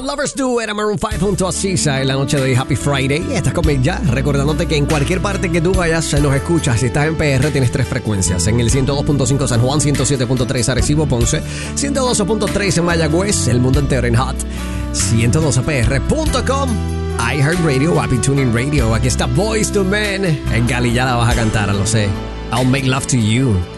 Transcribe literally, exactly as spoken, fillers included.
Lovers Do era Maroon cinco junto a Sisa en la noche de hoy. Happy Friday. Estás conmigo ya, recordándote que en cualquier parte que tú vayas se nos escucha. Si estás en P R tienes tres frecuencias. En el ciento dos punto cinco San Juan, ciento siete punto tres Arecibo, Ponce, ciento doce punto tres en Mayagüez, el mundo entero en Hot, ciento doce P R punto com, iHeartRadio, Happy Tuning Radio. Aquí está Boyz two Men. En Gali ya la vas a cantar, lo sé. I'll make love to you.